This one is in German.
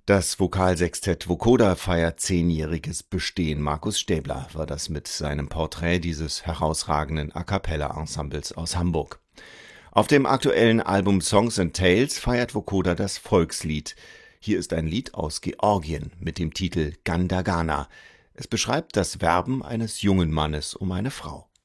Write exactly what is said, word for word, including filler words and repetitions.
Das Vokalsextett Vocoder feiert zehnjähriges Bestehen. Markus Stäbler war das mit seinem Porträt dieses herausragenden A-cappella-Ensembles aus Hamburg. Auf dem aktuellen Album Songs and Tales feiert Vocoder das Volkslied. Hier ist ein Lied aus Georgien mit dem Titel Gandagana. Es beschreibt das Werben eines jungen Mannes um eine Frau.